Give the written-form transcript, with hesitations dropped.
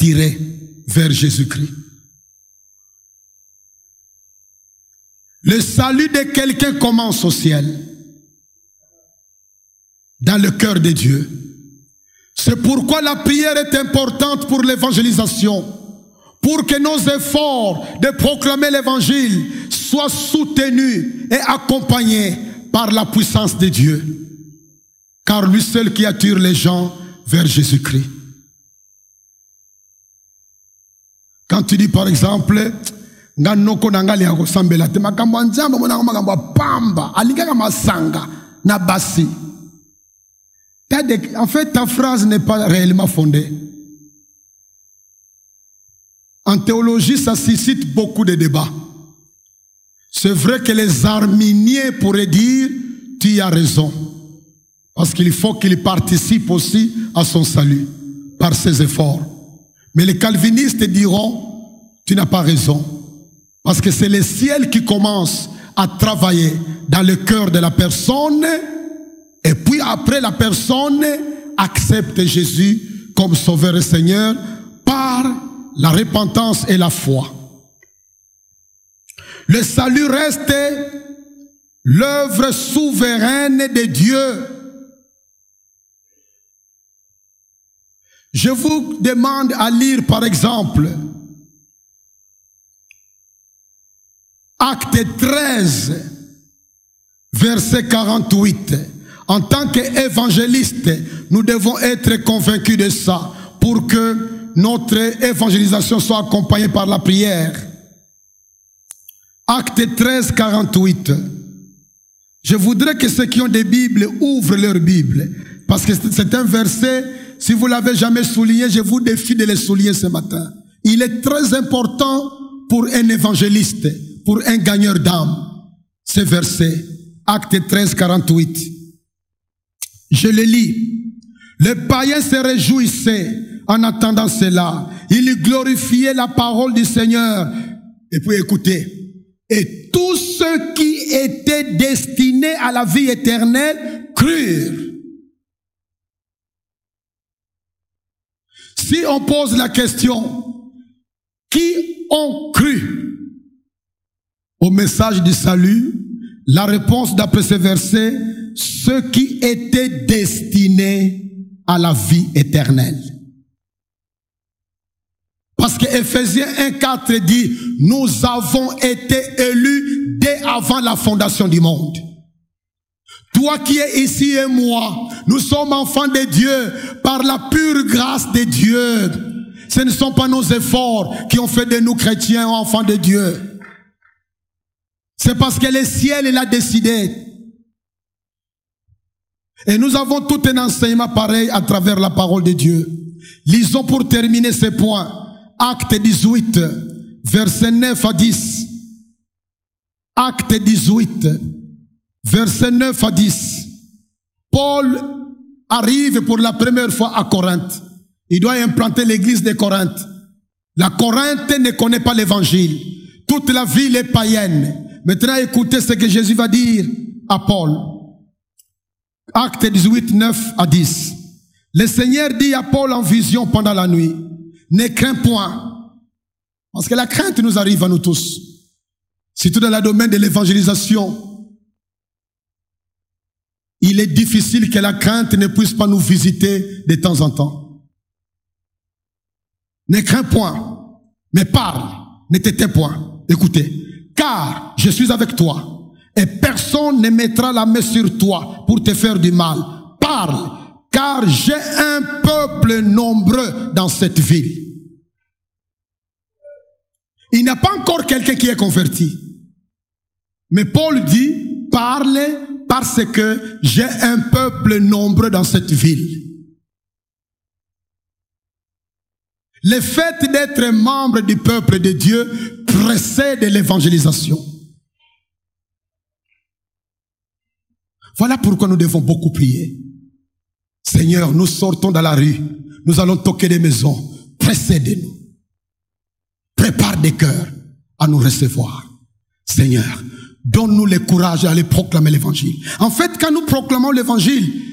tirer vers Jésus-Christ. Le salut de quelqu'un commence au ciel, dans le cœur de Dieu. C'est pourquoi la prière est importante pour l'évangélisation, pour que nos efforts de proclamer l'évangile soient soutenus et accompagnés par la puissance de Dieu. Car lui seul qui attire les gens vers Jésus-Christ. Quand tu dis par exemple, en fait, ta phrase n'est pas réellement fondée. En théologie, ça suscite beaucoup de débats. C'est vrai que les arminiens pourraient dire, tu as raison. Parce qu'il faut qu'il participe aussi à son salut, par ses efforts. Mais les calvinistes diront, tu n'as pas raison. Parce que c'est le ciel qui commence à travailler dans le cœur de la personne, et puis après la personne accepte Jésus comme Sauveur et Seigneur par la repentance et la foi. Le salut reste l'œuvre souveraine de Dieu. Je vous demande à lire par exemple Acte 13, verset 48. En tant qu'évangélistes, nous devons être convaincus de ça pour que notre évangélisation soit accompagnée par la prière. Acte 13, 48. Je voudrais que ceux qui ont des Bibles ouvrent leur Bible, parce que c'est un verset, si vous ne l'avez jamais souligné, je vous défie de le souligner ce matin. Il est très important pour un évangéliste, pour un gagneur d'âme. Ce verset, Acte 13, 48. Je le lis. Les païens se réjouissaient en attendant cela. Ils glorifiaient la parole du Seigneur. Et puis écoutez. Et tous ceux qui étaient destinés à la vie éternelle crurent. Si on pose la question, qui ont cru au message du salut? La réponse d'après ce verset, ceux qui étaient destinés à la vie éternelle. Parce que Ephésiens 1,4 dit, nous avons été élus dès avant la fondation du monde. Toi qui es ici et moi, nous sommes enfants de Dieu par la pure grâce de Dieu. Ce ne sont pas nos efforts qui ont fait de nous chrétiens ou enfants de Dieu. C'est parce que le ciel, il a décidé. Et nous avons tout un enseignement pareil à travers la parole de Dieu. Lisons pour terminer ce point. Acte 18, versets 9 à 10. Acte 18, versets 9 à 10. Paul arrive pour la première fois à Corinthe. Il doit implanter l'église de Corinthe. La Corinthe ne connaît pas l'évangile. Toute la ville est païenne. Maintenant, écoutez ce que Jésus va dire à Paul. Acte 18, 9 à 10. Le Seigneur dit à Paul en vision pendant la nuit, ne crains point. Parce que la crainte nous arrive à nous tous. Surtout dans le domaine de l'évangélisation. Il est difficile que la crainte ne puisse pas nous visiter de temps en temps. Ne crains point, mais parle, ne t'étais point. Écoutez. Car je suis avec toi, et personne ne mettra la main sur toi pour te faire du mal. Parle, car j'ai un peuple nombreux dans cette ville. Il n'y a pas encore quelqu'un qui est converti. Mais Paul dit, parle parce que j'ai un peuple nombreux dans cette ville. Le fait d'être membre du peuple de Dieu précède l'évangélisation. Voilà pourquoi nous devons beaucoup prier. Seigneur, nous sortons dans la rue, nous allons toquer des maisons, précède-nous. Prépare des cœurs à nous recevoir. Seigneur, donne-nous le courage d'aller proclamer l'évangile. En fait, quand nous proclamons l'évangile,